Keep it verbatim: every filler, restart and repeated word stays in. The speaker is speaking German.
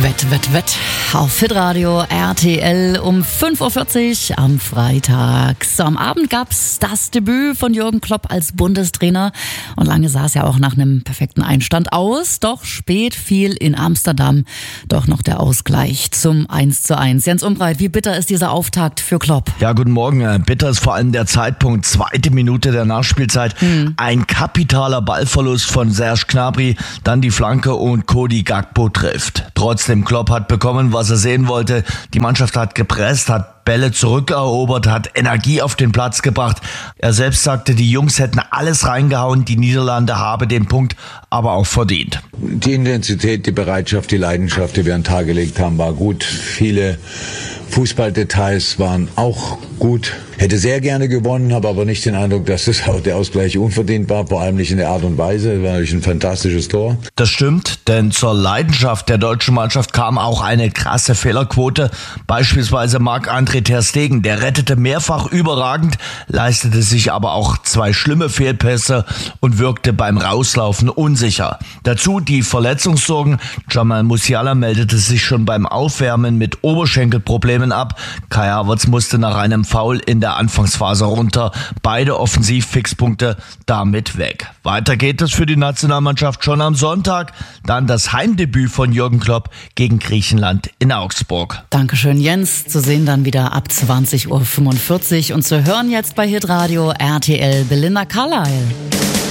Wett, wett, wett auf Hitradio R T L um fünf Uhr vierzig am Freitag. So, am Abend gab's das Debüt von Jürgen Klopp als Bundestrainer und lange sah es ja auch nach einem perfekten Einstand aus. Doch spät fiel in Amsterdam doch noch der Ausgleich zum eins zu eins. Jens Umbreit, wie bitter ist dieser Auftakt für Klopp? Ja, guten Morgen. Bitter ist vor allem der Zeitpunkt, zweite Minute der Nachspielzeit. Hm. Ein kapitaler Ballverlust von Serge Gnabry, dann die Flanke und Cody Gakpo trifft. Trotzdem, Klopp hat bekommen, was er sehen wollte. Die Mannschaft hat gepresst, hat Bälle zurückerobert, hat Energie auf den Platz gebracht. Er selbst sagte, die Jungs hätten alles reingehauen, die Niederlande habe den Punkt aber auch verdient. Die Intensität, die Bereitschaft, die Leidenschaft, die wir an den Tag gelegt haben, war gut. Viele Fußballdetails waren auch gut. Hätte sehr gerne gewonnen, habe aber nicht den Eindruck, dass das auch der Ausgleich unverdient war, vor allem nicht in der Art und Weise. Das war natürlich ein fantastisches Tor. Das stimmt, denn zur Leidenschaft der deutschen Mannschaft kam auch eine krasse Fehlerquote. Beispielsweise Marc-André ter Stegen, der rettete mehrfach überragend, leistete sich aber auch zwei schlimme Fehlpässe und wirkte beim Rauslaufen unsicher. Dazu die Verletzungssorgen. Jamal Musiala meldete sich schon beim Aufwärmen mit Oberschenkelproblemen ab. Kai Havertz musste nach einem Foul in der Anfangsphase runter. Beide Offensivfixpunkte damit weg. Weiter geht es für die Nationalmannschaft schon am Sonntag. Dann das Heimdebüt von Jürgen Klopp gegen Griechenland in Augsburg. Dankeschön, Jens. Zu sehen dann wieder ab zwanzig Uhr fünfundvierzig und zu hören jetzt bei Hitradio R T L Belinda Carlisle.